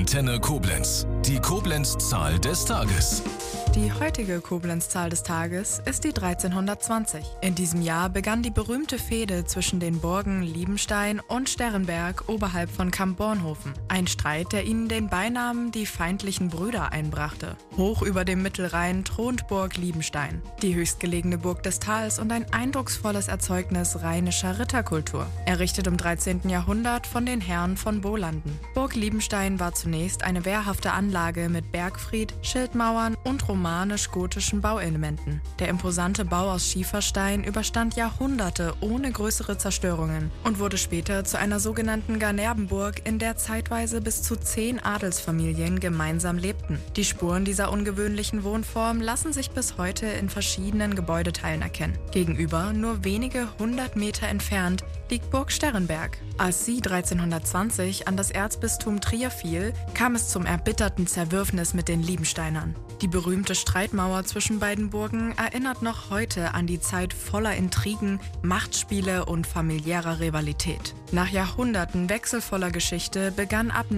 Antenne Koblenz. Die Koblenz-Zahl des Tages. Die heutige Koblenz-Zahl des Tages ist die 1320. In diesem Jahr begann die berühmte Fehde zwischen den Burgen Liebenstein und Sternberg oberhalb von Kamp Bornhofen. Ein Streit, der ihnen den Beinamen die feindlichen Brüder einbrachte. Hoch über dem Mittelrhein thront Burg Liebenstein, die höchstgelegene Burg des Tals und ein eindrucksvolles Erzeugnis rheinischer Ritterkultur. Errichtet im 13. Jahrhundert von den Herren von Bolanden. Burg Liebenstein war zunächst eine wehrhafte Anlage mit Bergfried, Schildmauern und romanisch-gotischen Bauelementen. Der imposante Bau aus Schieferstein überstand Jahrhunderte ohne größere Zerstörungen und wurde später zu einer sogenannten Ganerbenburg, in der zeitweise bis zu 10 Adelsfamilien gemeinsam lebten. Die Spuren dieser ungewöhnlichen Wohnform lassen sich bis heute in verschiedenen Gebäudeteilen erkennen. Gegenüber, nur wenige 100 Meter entfernt, liegt Burg Sternberg. Als sie 1320 an das Erzbistum Trier fiel, kam es zum erbitterten Zerwürfnis mit den Liebensteinern. Die berühmte Streitmauer zwischen beiden Burgen erinnert noch heute an die Zeit voller Intrigen, Machtspiele und familiärer Rivalität. Nach Jahrhunderten wechselvoller Geschichte begann ab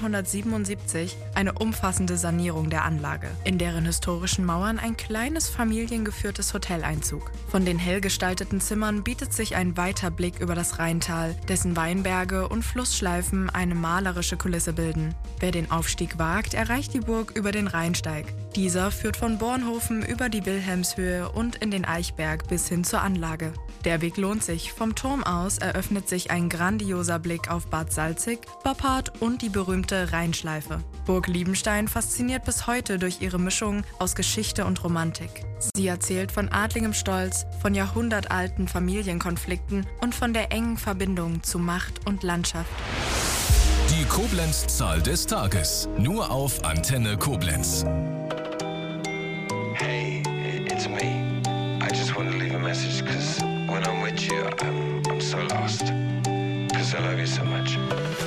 1977 eine umfassende Sanierung der Anlage, in deren historischen Mauern ein kleines familiengeführtes Hotel einzog. Von den hell gestalteten Zimmern bietet sich ein weiter Blick über das Rheintal, dessen Weinberge und Flussschleifen eine malerische Kulisse bilden. Wer den Aufstieg wagt, erreicht die Burg über den Rheinsteig. Dieser führt von Bornhofen über die Wilhelmshöhe und in den Eichberg bis hin zur Anlage. Der Weg lohnt sich. Vom Turm aus eröffnet sich ein grandioser Blick auf Bad Salzig, Boppard und die berühmte Rheinschleife. Burg Liebenstein fasziniert bis heute durch ihre Mischung aus Geschichte und Romantik. Sie erzählt von adligem Stolz, von jahrhundertalten Familienkonflikten und von der engen Verbindung zu Macht und Landschaft. Die Koblenz-Zahl des Tages. Nur auf Antenne Koblenz. Hey, it's me. I just want to leave a message because when I'm with you, I'm so lost. Because I love you so much.